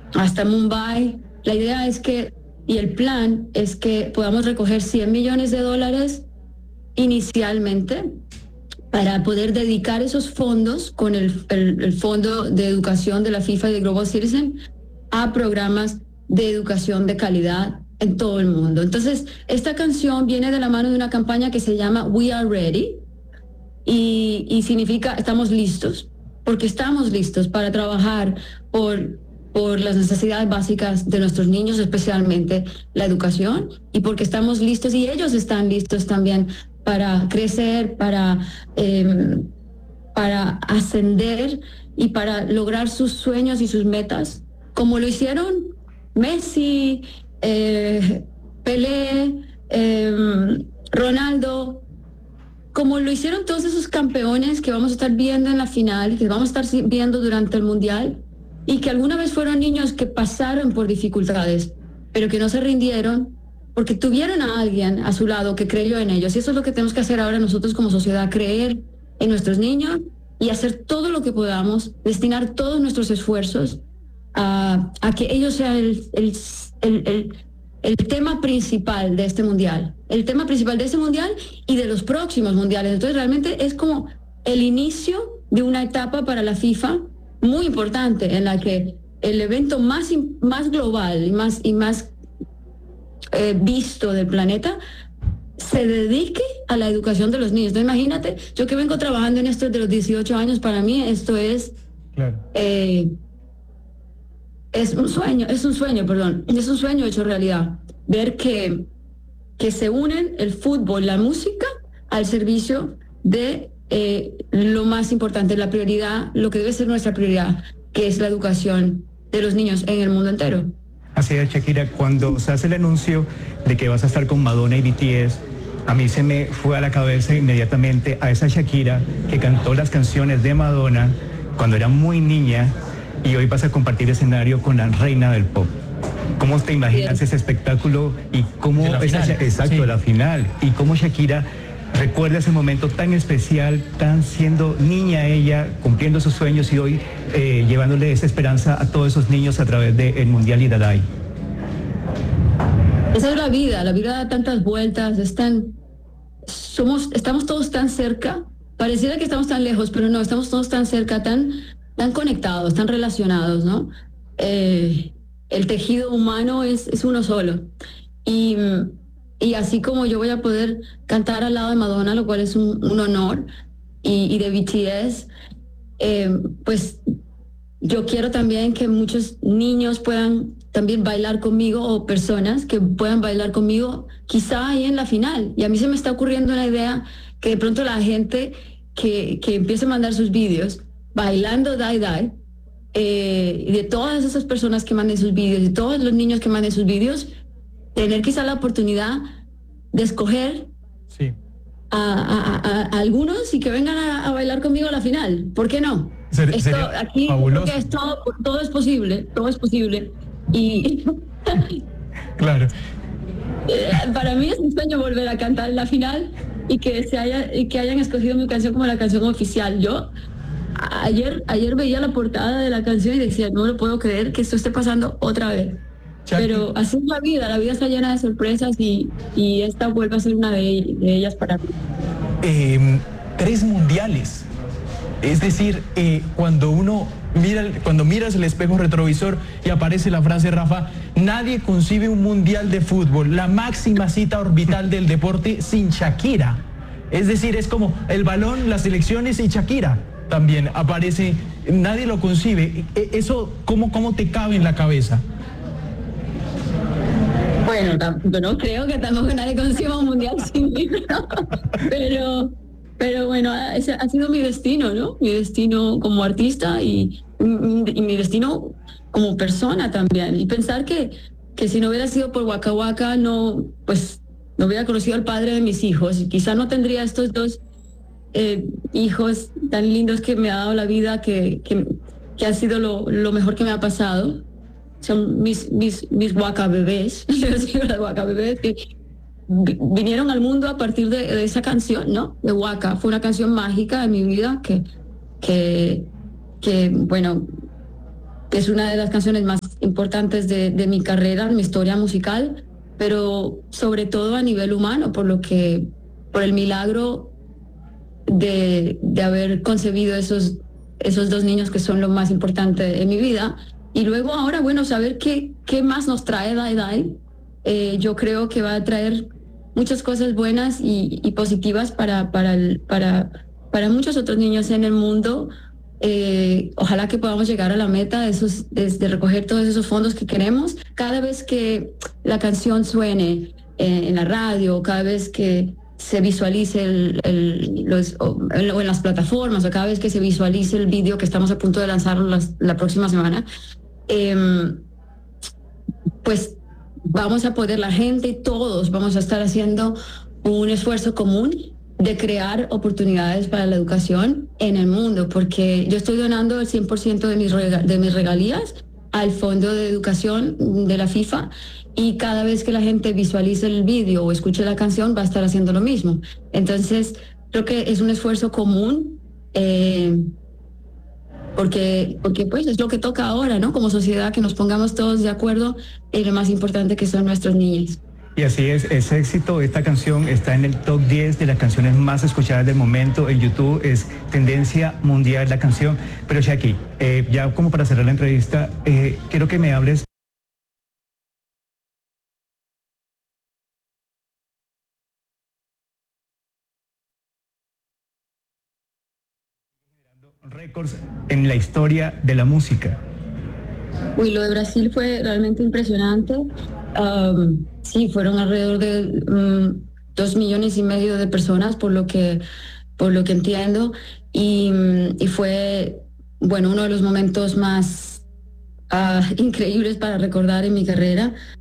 hasta Mumbai. La idea es que, y el plan es que podamos recoger $100 millones inicialmente para poder dedicar esos fondos con el Fondo de Educación de la FIFA y de Global Citizen a programas de educación de calidad en todo el mundo. Entonces, esta canción viene de la mano de una campaña que se llama We Are Ready y significa estamos listos, porque estamos listos para trabajar por las necesidades básicas de nuestros niños, especialmente la educación, y porque estamos listos y ellos están listos también para crecer, para ascender y para lograr sus sueños y sus metas, como lo hicieron Messi, Pelé, Ronaldo, como lo hicieron todos esos campeones que vamos a estar viendo en la final, que vamos a estar viendo durante el Mundial, y que alguna vez fueron niños que pasaron por dificultades, pero que no se rindieron, porque tuvieron a alguien a su lado que creyó en ellos. Y eso es lo que tenemos que hacer ahora nosotros como sociedad, creer en nuestros niños y hacer todo lo que podamos, destinar todos nuestros esfuerzos a que ellos sean el tema principal de este mundial, el tema principal de este mundial y de los próximos mundiales. Entonces realmente es como el inicio de una etapa para la FIFA muy importante, en la que el evento más global y más visto del planeta se dedique a la educación de los niños. Entonces imagínate, yo que vengo trabajando en esto desde los 18 años, para mí esto es es un sueño hecho realidad, ver que se unen el fútbol, la música al servicio de lo más importante, la prioridad, lo que debe ser nuestra prioridad, que es la educación de los niños en el mundo entero. Así es, Shakira, cuando se hace el anuncio de que vas a estar con Madonna y BTS, a mí se me fue a la cabeza inmediatamente a esa Shakira que cantó las canciones de Madonna cuando era muy niña y hoy vas a compartir escenario con la reina del pop. ¿Cómo te imaginas ese espectáculo y cómo la final, y cómo Shakira recuerda ese momento tan especial, tan siendo niña ella, cumpliendo sus sueños y hoy llevándole esa esperanza a todos esos niños a través del Mundial Idadai? Esa es la vida da tantas vueltas, estamos todos tan cerca, pareciera que estamos tan lejos, pero no, estamos todos tan cerca, tan conectados, tan relacionados, ¿no? El tejido humano es uno solo. Y así como yo voy a poder cantar al lado de Madonna, lo cual es un honor, y de BTS, pues yo quiero también que muchos niños puedan también bailar conmigo, o personas que puedan bailar conmigo, quizá ahí en la final. Y a mí se me está ocurriendo una idea, que de pronto la gente que empiece a mandar sus vídeos bailando Die Die, y de todas esas personas que manden sus vídeos, de todos los niños que manden sus vídeos, tener quizá la oportunidad de escoger a algunos y que vengan a bailar conmigo a la final. ¿Por qué no? Aquí creo que todo es posible. Y claro. Para mí es un sueño volver a cantar en la final y que hayan escogido mi canción como la canción oficial. Yo ayer veía la portada de la canción y decía, no lo puedo creer que esto esté pasando otra vez. Pero así es la vida está llena de sorpresas y esta vuelve a ser una de ellas para mí. 3 mundiales. Es decir, cuando miras el espejo retrovisor y aparece la frase, Rafa, nadie concibe un mundial de fútbol, la máxima cita orbital del deporte, sin Shakira. Es decir, es como el balón, las elecciones y Shakira también aparece, nadie lo concibe. Eso, ¿cómo te cabe en la cabeza? Bueno, no creo que tampoco nadie conciba un mundial sin mí, pero bueno, ese ha sido mi destino, ¿no? Mi destino como artista y mi destino como persona también. Y pensar que si no hubiera sido por Waka Waka, no hubiera conocido al padre de mis hijos. Y quizá no tendría estos 2 hijos tan lindos que me ha dado la vida, que ha sido lo mejor que me ha pasado. Son mis Waka bebés, Waka bebés, que vinieron al mundo a partir de esa canción, ¿no? De Waka. Fue una canción mágica de mi vida que bueno, es una de las canciones más importantes de mi carrera, mi historia musical, pero sobre todo a nivel humano, por el milagro de haber concebido esos dos niños que son lo más importante en mi vida. Y luego ahora, bueno, saber qué más nos trae Dai Dai, yo creo que va a traer muchas cosas buenas y positivas para muchos otros niños en el mundo. Ojalá que podamos llegar a la meta de recoger todos esos fondos que queremos. Cada vez que la canción suene en la radio, cada vez que se visualice o en las plataformas, o cada vez que se visualice el vídeo que estamos a punto de lanzar la próxima semana, pues vamos a poder, la gente y todos vamos a estar haciendo un esfuerzo común de crear oportunidades para la educación en el mundo, porque yo estoy donando el 100% de mis regalías al Fondo de Educación de la FIFA, y cada vez que la gente visualice el vídeo o escuche la canción va a estar haciendo lo mismo. Entonces creo que es un esfuerzo común, porque pues es lo que toca ahora, ¿no? Como sociedad, que nos pongamos todos de acuerdo en lo más importante, que son nuestros niños. Y así es, ese éxito, esta canción está en el top 10 de las canciones más escuchadas del momento en YouTube, es tendencia mundial la canción. Pero Shaki, ya como para cerrar la entrevista, quiero que me hables récords en la historia de la música. Uy, lo de Brasil fue realmente impresionante. Sí, fueron alrededor de 2,5 millones de personas, por lo que entiendo, y fue, bueno, uno de los momentos más increíbles para recordar en mi carrera.